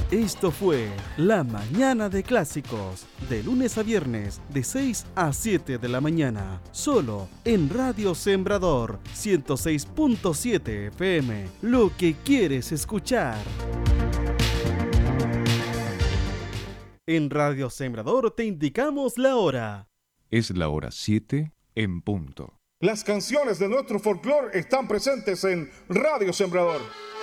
Esto fue La Mañana de Clásicos, de lunes a viernes, de 6 a 7 de la mañana, solo en Radio Sembrador 106.7 FM, lo que quieres escuchar. En Radio Sembrador te indicamos la hora. Es la hora 7 en punto. Las canciones de nuestro folclore están presentes en Radio Sembrador.